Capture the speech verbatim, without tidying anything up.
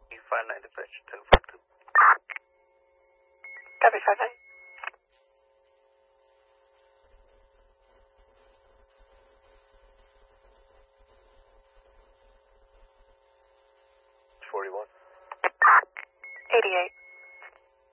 five nine dispatch, ten four two. Copy five nine. forty-one. eighty-eight.